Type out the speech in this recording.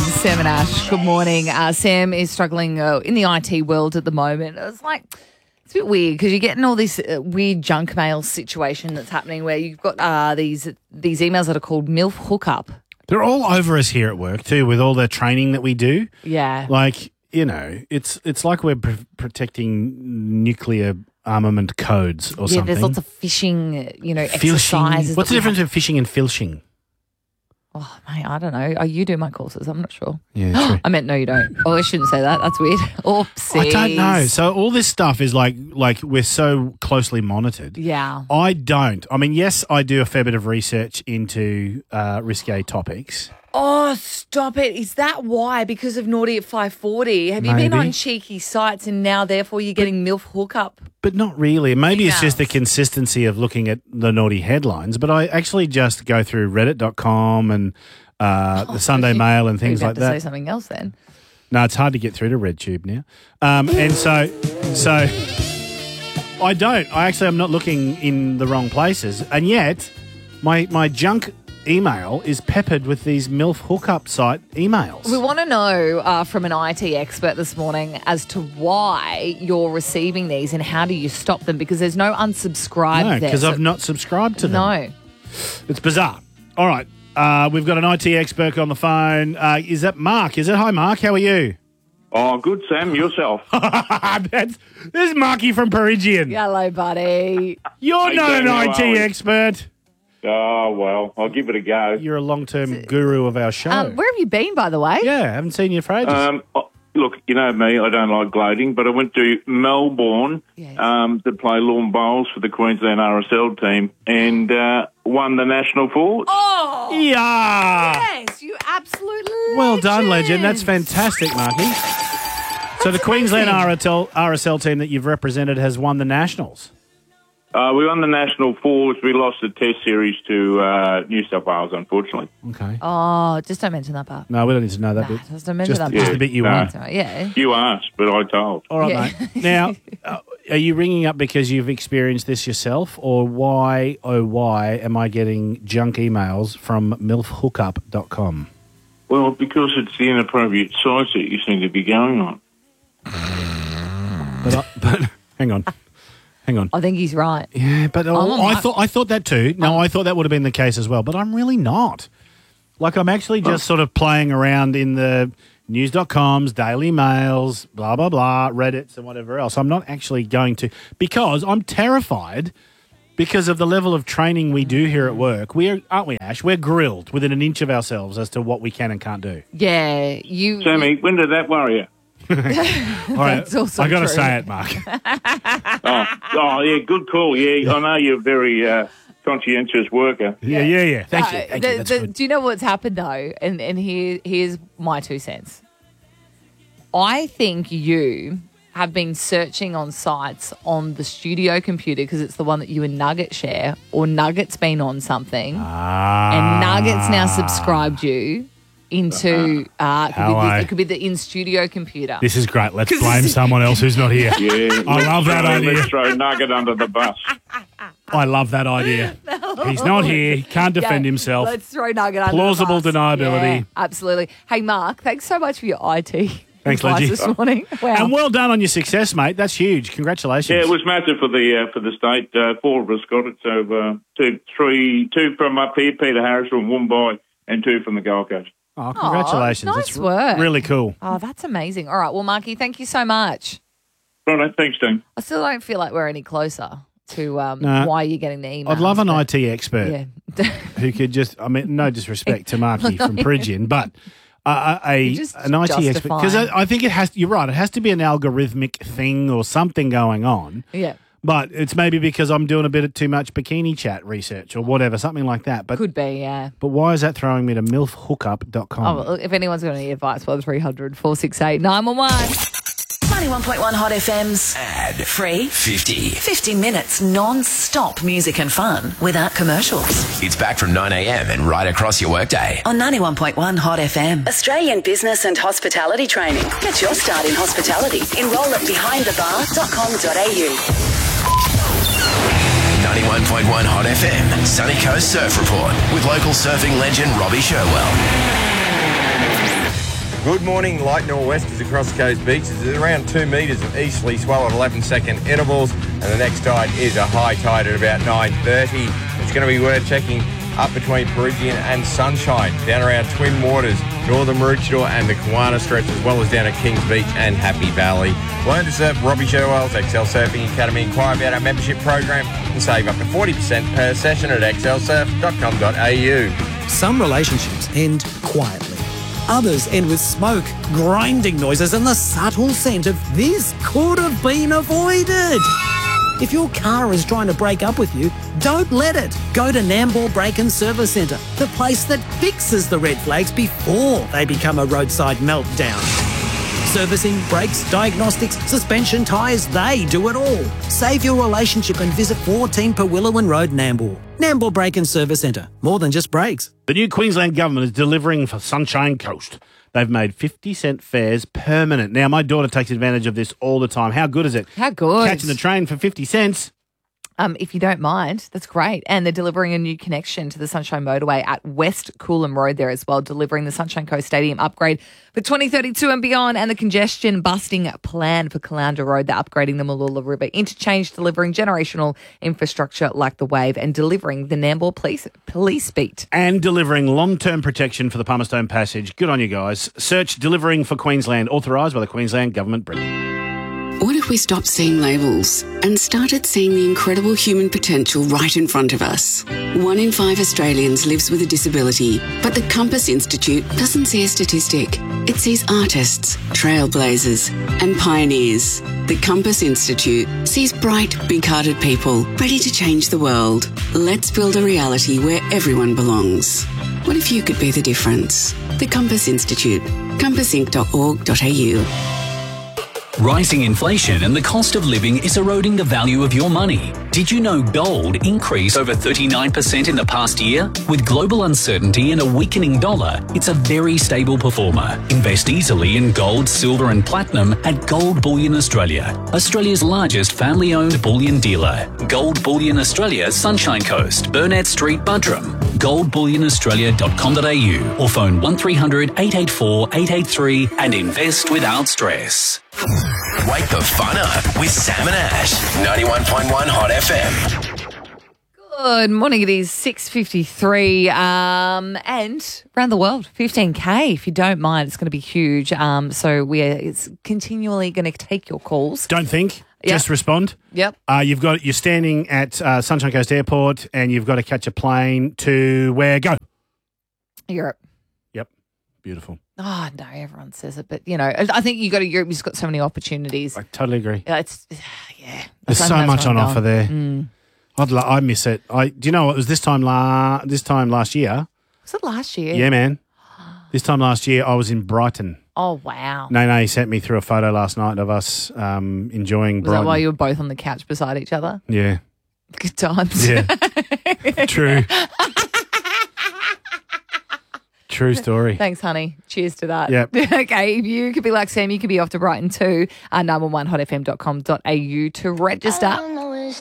Sam and Ash, good morning. Sam is struggling in the IT world at the moment. It's like, it's a bit weird because you're getting all this weird junk mail situation that's happening where you've got these emails that are called MILF hookup. They're all over us here at work too, with all the training that we do. Yeah. Like, you know, it's like we're protecting nuclear armament codes or something. Yeah, there's lots of phishing, exercises. What's the difference between phishing and filching? Oh, mate, I don't know. Oh, you do my courses. I'm not sure. Yeah, true. I meant no, you don't. Oh, I shouldn't say that. That's weird. Oopsies. I don't know. So all this stuff is like we're so closely monitored. Yeah. I don't. I mean, yes, I do a fair bit of research into risque topics. Oh, stop it. Is that why? Because of Naughty at 540? Have you been on cheeky sites and now therefore you're getting MILF hookup? But not really. Maybe it's just the consistency of looking at the naughty headlines. But I actually just go through reddit.com and the Sunday Mail and things like that. Say something else then. No, it's hard to get through to RedTube now. And so I don't. I'm not looking in the wrong places. And yet my junk email is peppered with these MILF hookup site emails. We want to know from an IT expert this morning as to why you're receiving these and how do you stop them, because there's no unsubscribe there. No, because I've not subscribed to them. No. It's bizarre. All right. We've got an IT expert on the phone. Is that Mark? Hi, Mark. How are you? Oh, good, Sam. Yourself? This is Marky from Perigian. Hello, buddy. You're not an IT expert. Oh, well, I'll give it a go. You're a long-term guru of our show. Where have you been, by the way? Yeah, I haven't seen you for ages. Look, you know me, I don't like gloating, but I went to Melbourne to play lawn bowls for the Queensland RSL team and won the National Force. Oh! Yeah! Yes, you absolute legend. Well done, legend. That's fantastic, Marky. So the Queensland RSL team that you've represented has won the Nationals. We won the National Force. We lost the Test series to New South Wales, unfortunately. Okay. Oh, just don't mention that part. No, we don't need to know that bit. Just don't mention that part. Just the bit you won. Yeah. You asked, but I told. All right, mate. Now, are you ringing up because you've experienced this yourself, or why am I getting junk emails from milfhookup.com? Well, because it's the inappropriate sites that you seem to be going on. But hang on. I think he's right. Yeah, but I thought that too. No, I thought that would have been the case as well, but I'm really not. Like, I'm actually just sort of playing around in the news.coms, Daily Mails, blah, blah, blah, Reddits and whatever else. I'm not actually going to, because I'm terrified because of the level of training we do here at work. Aren't we, Ash? We're grilled within an inch of ourselves as to what we can and can't do. Yeah, Sammy, when did that worry you? All right, I got to say it, Mark. Yeah, good call. Yeah, I know you're a very conscientious worker. Yeah. Thank you. That's good. Do you know what's happened though? And here's my 2 cents. I think you have been searching on sites on the studio computer because it's the one that you and Nugget share, or Nugget's been on something, and Nugget's now subscribed you into it could be the in-studio computer. This is great. Let's blame someone else who's not here. Yeah, I love that idea. Let's throw Nugget under the bus. I love that idea. He's not here. He can't defend himself. Let's throw Nugget under Plausible the bus. deniability. Yeah, absolutely. Hey, Mark, thanks so much for your IT Thanks, advice Leggy. this morning. Wow. And well done on your success, mate. That's huge. Congratulations. Yeah, it was massive for the state. 4 of us got it. So 2 from up here, Peter Harris from Woombye, and 2 from the Gold Coast. Oh, congratulations. Nice That's work. Really cool. Oh, that's amazing. All right. Well, Marky, thank you so much. Right, thanks, Dean. I still don't feel like we're any closer to why you're getting the email. I'd love an IT expert who could just, I mean, no disrespect to Marky from Perigian, but an IT expert. Because I think you're right, it has to be an algorithmic thing or something going on. Yeah. But it's maybe because I'm doing a bit of too much bikini chat research or whatever, something like that. But could be, yeah. But why is that throwing me to milfhookup.com? Oh, well, if anyone's got any advice, 1300 468 911. 91.1 Hot FM's ad-free 50 minutes non-stop music and fun without commercials. It's back from 9 a.m. and right across your workday. On 91.1 Hot FM. Australian business and hospitality training. Get your start in hospitality. Enroll at behindthebar.com.au. 91.1 Hot FM, Sunny Coast Surf Report with local surfing legend Robbie Sherwell. Good morning. Light nor'westers across the coast beaches. There's around 2 metres of easterly swell at 11-second intervals, and the next tide is a high tide at about 9:30. It's going to be worth checking up between Perugian and Sunshine, down around Twin Waters, Northern Maroochydore and the Kiwana Stretch, as well as down at Kings Beach and Happy Valley. Learn to surf Robbie Sherwell's Excel Surfing Academy. Inquire about our membership program and save up to 40% per session at excelsurf.com.au. Some relationships end quietly. Others end with smoke, grinding noises and the subtle scent of "this could have been avoided." If your car is trying to break up with you, don't let it. Go to Nambour Brake and Service Centre, the place that fixes the red flags before they become a roadside meltdown. Servicing, brakes, diagnostics, suspension, tyres, they do it all. Save your relationship and visit 14 Pewillowan Road, Nambour. Nambour Brake and Service Centre. More than just brakes. The new Queensland government is delivering for Sunshine Coast. They've made 50-cent fares permanent. Now, my daughter takes advantage of this all the time. How good is it? How good. Catching the train for 50 cents. If you don't mind, that's great. And they're delivering a new connection to the Sunshine Motorway at West Coolum Road there as well, delivering the Sunshine Coast Stadium upgrade for 2032 and beyond, and the congestion busting plan for Caloundra Road. They're upgrading the Mooloola River interchange, delivering generational infrastructure like the Wave, and delivering the Nambour Police Beat. And delivering long-term protection for the Palmerstone Passage. Good on you guys. Search Delivering for Queensland, authorised by the Queensland Government. Brilliant. What if we stopped seeing labels and started seeing the incredible human potential right in front of us? 1 in 5 Australians lives with a disability, but the Compass Institute doesn't see a statistic. It sees artists, trailblazers, and pioneers. The Compass Institute sees bright, big-hearted people ready to change the world. Let's build a reality where everyone belongs. What if you could be the difference? The Compass Institute. compassinc.org.au. Rising inflation and the cost of living is eroding the value of your money. Did you know gold increased over 39% in the past year? With global uncertainty and a weakening dollar, it's a very stable performer. Invest easily in gold, silver and platinum at Gold Bullion Australia, Australia's largest family-owned bullion dealer. Gold Bullion Australia, Sunshine Coast, Burnett Street, Buttram. goldbullionaustralia.com.au or phone 1300 884 883 and invest without stress. Wake the fun up with Sam and Ash. 91.1 Hot FM. Good morning. It is 6:53, and around the world, 15K. If you don't mind, it's going to be huge. So it's continually going to take your calls. Don't think. Yep. Just respond. Yep. You're standing at Sunshine Coast Airport, and you've got to catch a plane to where? Go. Europe. Yep. Beautiful. Oh, no, everyone says it, but, I think you go to Europe, you've just got so many opportunities. I totally agree. There's so much on offer there. I miss it. Do you know what? It was this time last year. Was it last year? Yeah, man. This time last year, I was in Brighton. Oh, wow. No, he sent me through a photo last night of us enjoying Brighton. Was that while you were both on the couch beside each other? Yeah. Good times. Yeah. True. True story. Thanks, honey. Cheers to that. Yep. Okay, if you could be like Sam, you could be off to Brighton too. 911hotfm.com.au to register.